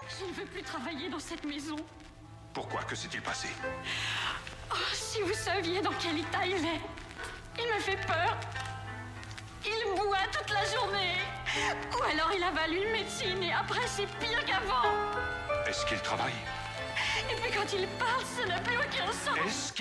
Je ne veux plus travailler dans cette maison. Pourquoi? Que s'est-il passé? Oh, si vous saviez dans quel état il est. Il me fait peur. Il boit toute la journée. Ou alors il avale une médecine et après c'est pire qu'avant. Est-ce qu'il travaille? Et puis quand il parle, ça n'a plus aucun sens. Est-ce qu'il